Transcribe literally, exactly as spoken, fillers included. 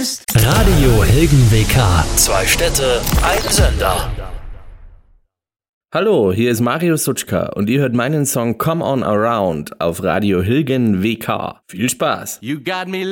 bist. Radio Hilgen W K. Zwei Städte, ein Sender. Hallo, hier ist Mario Sutschka und ihr hört meinen Song Come On Around auf Radio Hilgen W K. Viel Spaß! You got me